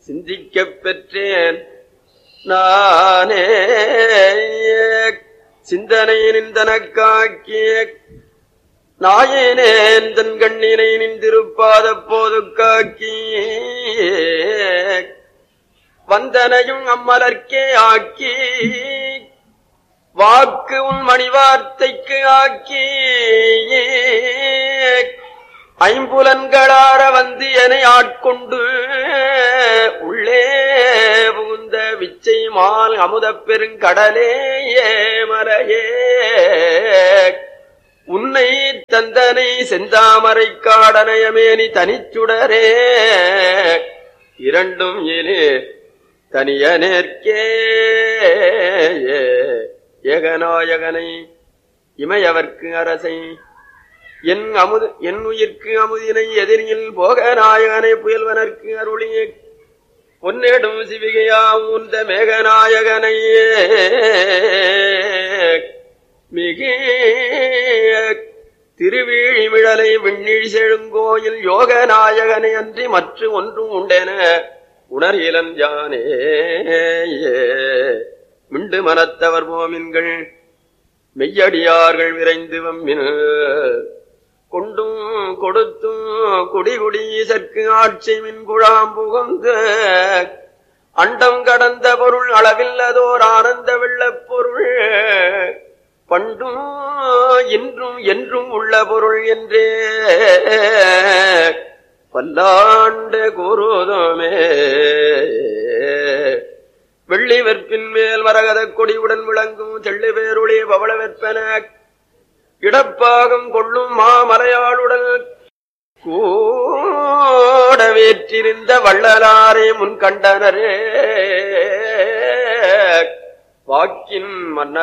சிந்திக்கப் பெற்றேன் நானே சிந்தனையின் தனக்காக்கிய நாயனேன் தன் கண்ணினை நின்றிருப்பாத போது காக்கி வந்தனையும் அம்மலர்க்கே ஆக்கி வாக்கு உன் மணிவார்த்தைக்கு ஆக்கி ஐம்புலன்களார வந்து என ஆட்கொண்டு உள்ளே புகுந்த விச்சை மால் அமுதப் பெருங்கடலே மலையே உன்னை தந்தனை செந்தாமரை காடனயமேனி தனிச்சுடரே இரண்டும் இனி தனியனேற்கே ஏகநாயகனை இமையவர்க்கு அரசை என் உயிர்க்கு அமுதினை எதிரில் போக நாயகனை புயல்வனர்க்கு அருளிய பொன்னேடும் சிவிகையா ஊர்ந்த மேகநாயகனையே மிக திருவீழிமிழலை விண்ணிழி செழுங்கோயில் யோக நாயகனை அன்றி மற்ற ஒன்றும் உண்டென உணர்கிலன் ஜானே மிண்டு மனத்தவர் போமின்கள் மெய்யடியார்கள் விரைந்து வம்மின் கொண்டும் கொடுத்தும் குடிகுடி சற்கு ஆட்சி மின் குழாம் புகுந்து அண்டம் கடந்த பொருள் அளவில்லதோர் ஆனந்த வெள்ளப் பொருள் பண்டும் இன்றும் என்றும் உள்ள பொருள் என்றே பல்லாண்டு கூறுதோமே வெள்ளி வெற்பின் மேல் வரகத கொடியுடன் விளங்கும் தெள்ளு பேருளே பவள வெற்பன இடப்பாகம் கொள்ளும் மாமலையாளுடன் கூட வேற்றிருந்த வள்ளலாரே முன் கண்டனரே வாக்கின் மன்ன